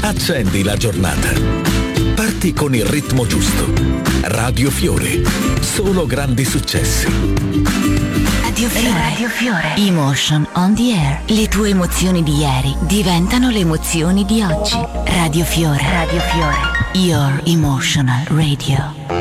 Accendi la giornata. Parti con il ritmo giusto. Radio Fiore. Solo grandi successi. Radio Fiore. Emotion on the air. Le tue emozioni di ieri diventano le emozioni di oggi. Radio Fiore. Your emotional radio.